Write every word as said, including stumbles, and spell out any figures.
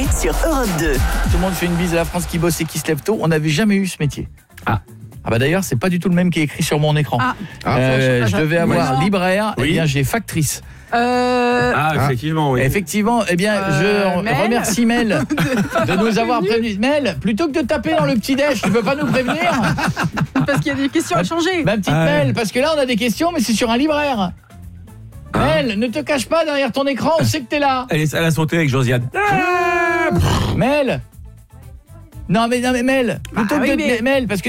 l'été sur Europe deux. Tout le monde fait une bise à la France qui bosse et qui se lève tôt. On n'avait jamais eu ce métier. Ah. Ah bah d'ailleurs, c'est pas du tout le même qui est écrit sur mon écran. Ah. Euh, je devais avoir Oui. libraire, Oui. eh bien j'ai factrice. Euh... Ah, effectivement, oui. Effectivement, eh bien Euh, je Mel remercie Mel de nous avoir prévenu. Mel, plutôt que de taper dans le petit déj, tu peux pas nous prévenir? Parce qu'il y a des questions à changer. Ma petite Ah. Mel, parce que là on a des questions mais c'est sur un libraire. Mel, ne te cache pas derrière ton écran, on sait que t'es là. Elle, est, elle a sauté avec Josiane. Ah Mel. Non mais non mais Mel, plutôt Bah que oui, de mais- Mel parce que